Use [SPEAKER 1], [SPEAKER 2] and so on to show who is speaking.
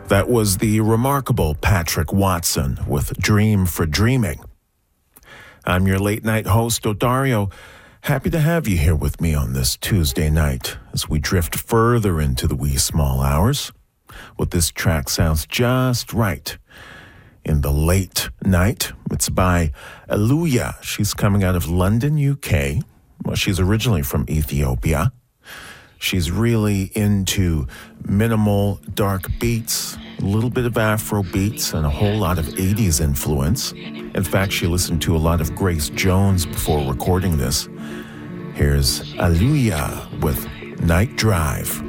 [SPEAKER 1] That was the remarkable Patrick Watson with Dream for Dreaming. I'm your late-night host, Odario. Happy to have you here with me on this Tuesday night as we drift further into the wee small hours. Well, this track sounds just right. In the late night, it's by Aluya. She's coming out of London, UK. Well, she's originally from Ethiopia. She's really into minimal, dark beats, a little bit of Afro beats, and a whole lot of 80s influence. In fact, she listened to a lot of Grace Jones before recording this. Here's Aluya with Night Drive.